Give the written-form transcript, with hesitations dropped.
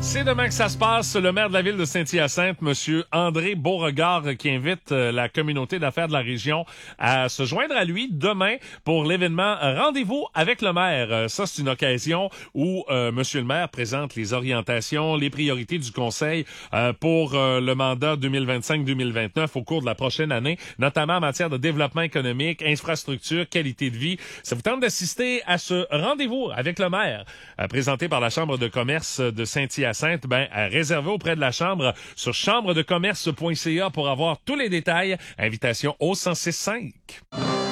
C'est demain que ça se passe. Le maire de la ville de Saint-Hyacinthe, Monsieur André Beauregard, qui invite la communauté d'affaires de la région à se joindre à lui demain pour l'événement Rendez-vous avec le maire. Ça, c'est une occasion où Monsieur le maire présente les orientations, les priorités du conseil pour le mandat 2025-2029 au cours de la prochaine année, notamment en matière de développement économique, infrastructure, qualité de vie. Ça vous tente d'assister à ce rendez-vous avec le maire présenté par la Chambre de commerce de Saint-Hyacinthe? Réservé auprès de la Chambre sur chambredecommerce.ca pour avoir tous les détails. Invitation au 106.5.